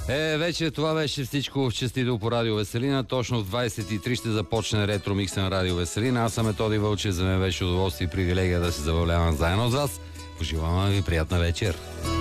Вече това беше всичко в Честито по Радио Веселина. Точно в 23 ще започне ретро микса на Радио Веселина. Аз съм Методи Вълчев, за мен беше удоволствие и привилегия да се забавлявам заедно с вас. Пожелавам ви приятна вечер.